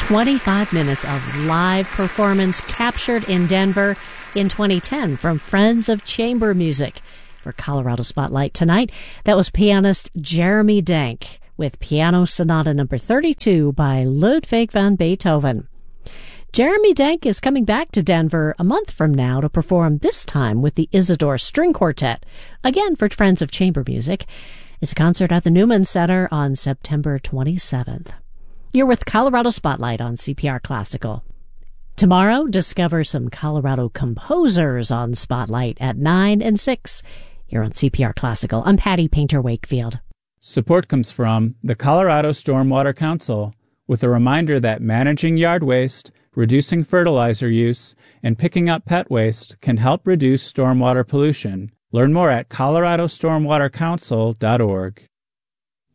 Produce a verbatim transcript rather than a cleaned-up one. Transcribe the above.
twenty-five minutes of live performance captured in Denver in twenty ten from Friends of Chamber Music. For Colorado Spotlight tonight, that was pianist Jeremy Denk with Piano Sonata number thirty-two by Ludwig van Beethoven. Jeremy Denk is coming back to Denver a month from now to perform, this time with the Isidore String Quartet, again for Friends of Chamber Music. It's a concert at the Newman Center on September twenty-seventh. You're with Colorado Spotlight on C P R Classical. Tomorrow, discover some Colorado composers on Spotlight at nine and six. Here on C P R Classical, I'm Patty Painter Wakefield. Support comes from the Colorado Stormwater Council, with a reminder that managing yard waste, reducing fertilizer use, and picking up pet waste can help reduce stormwater pollution. Learn more at colorado stormwater council dot org.